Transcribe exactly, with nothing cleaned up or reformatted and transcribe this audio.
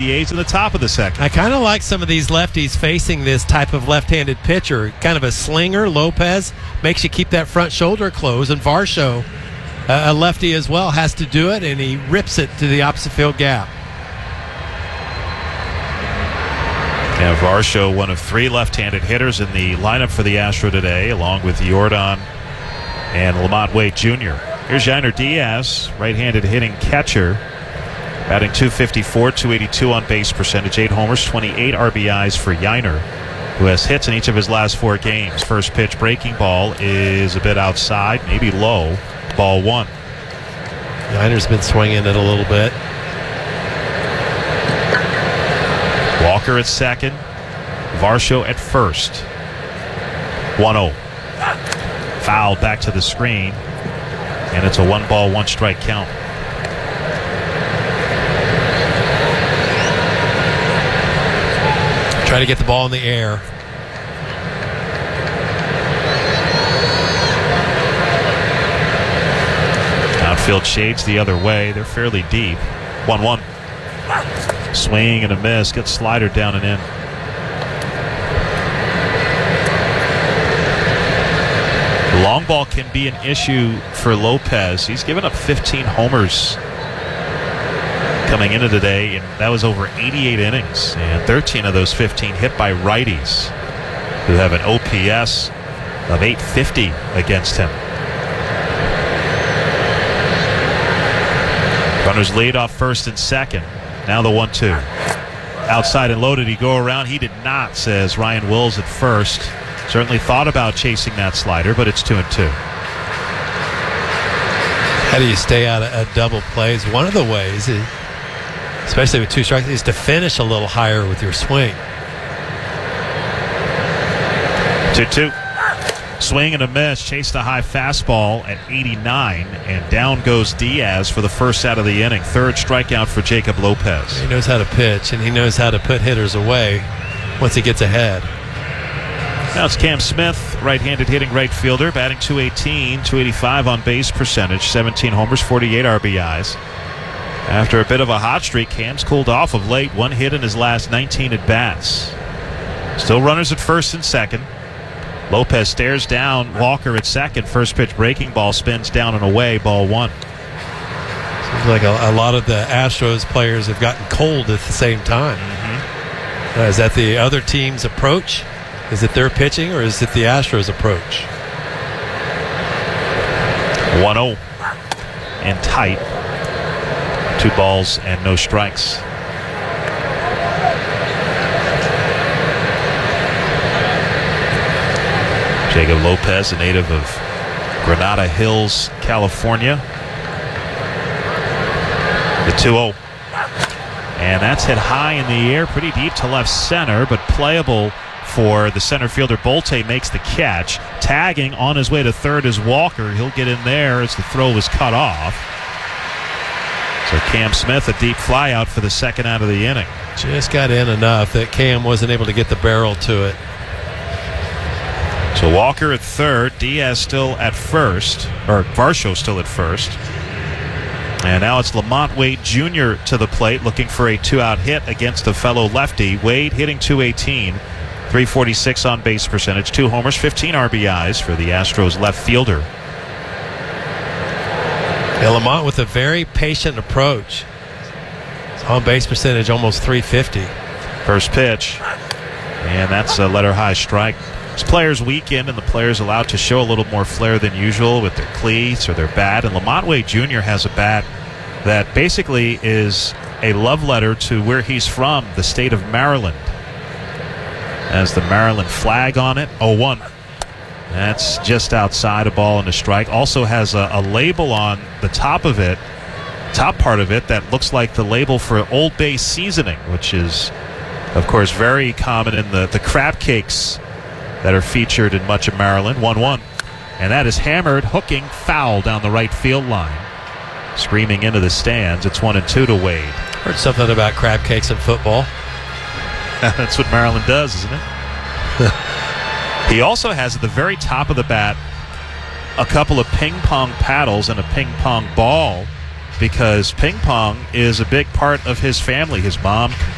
the A's in the top of the second. I kind of like some of these lefties facing this type of left-handed pitcher. Kind of a slinger. Lopez makes you keep that front shoulder closed, and Varsho, uh, a lefty as well, has to do it, and he rips it to the opposite field gap. Yeah, Varsho, one of three left-handed hitters in the lineup for the Astro today, along with Jordan and Lamont Wade Junior Here's Yainer Diaz, right-handed hitting catcher, batting two fifty-four, two eighty-two on base percentage, eight homers, twenty-eight R B Is for Yainer, who has hits in each of his last four games. First pitch breaking ball is a bit outside, maybe low, ball one. Yainer's been swinging it a little bit. Walker at second, Varsho at first. one oh. Foul back to the screen, and it's a one ball, one strike count. Try to get the ball in the air. Outfield shades the other way. They're fairly deep. one one. Swing and a miss. Gets slider down and in. The long ball can be an issue for Lopez. He's given up fifteen homers coming into today, and that was over eighty-eight innings, and thirteen of those fifteen hit by righties, who have an O P S of eight fifty against him. Runners lead off first and second. Now the one two. Outside and loaded, he go around. He did not, says Ryan Wills at first. Certainly thought about chasing that slider, but it's two and two. How do you stay out of, of double plays? One of the ways, is, especially with two strikes, is to finish a little higher with your swing. two two. Swing and a miss. Chased a high fastball at eighty-nine, and down goes Diaz for the first out of the inning. Third strikeout for Jacob Lopez. He knows how to pitch, and he knows how to put hitters away once he gets ahead. Now it's Cam Smith, right-handed hitting right fielder, batting two eighteen, two eighty-five on base percentage, seventeen homers, forty-eight R B Is. After a bit of a hot streak, Cam's cooled off of late. One hit in his last nineteen at-bats. Still runners at first and second. Lopez stares down Walker at second. First pitch breaking ball spins down and away, ball one. Seems like a, a lot of the Astros players have gotten cold at the same time. Mm-hmm. Uh, is that the other team's approach? Is it their pitching, or is it the Astros' approach? one oh. And tight. Two balls and no strikes. Jacob Lopez, a native of Granada Hills, California. The two oh. And that's hit high in the air, pretty deep to left center, but playable for the center fielder. Bolte makes the catch. Tagging on his way to third is Walker. He'll get in there as the throw was cut off. So Cam Smith, a deep fly out for the second out of the inning. Just got in enough that Cam wasn't able to get the barrel to it. So Walker at third, Diaz still at first, or Varsho still at first. And now it's Lamont Wade Junior to the plate, looking for a two-out hit against a fellow lefty. Wade hitting two eighteen, three forty-six on base percentage, two homers, fifteen R B Is for the Astros left fielder. Yeah, Lamont with a very patient approach. His on base percentage almost three fifty. First pitch, and that's a letter high strike. It's Players Weekend, and the players allowed to show a little more flair than usual with their cleats or their bat. And Lamont Wade Junior has a bat that basically is a love letter to where he's from, the state of Maryland. Has the Maryland flag on it. oh one. That's just outside, a ball and a strike. Also has a, a label on the top of it, top part of it, that looks like the label for Old Bay seasoning, which is, of course, very common in the, the crab cakes that are featured in much of Maryland. one one. And that is hammered, hooking, foul down the right field line. Screaming into the stands. It's one and two to Wade. Heard something about crab cakes in football. That's what Maryland does, isn't it? He also has at the very top of the bat a couple of ping pong paddles and a ping pong ball, because ping pong is a big part of his family. His mom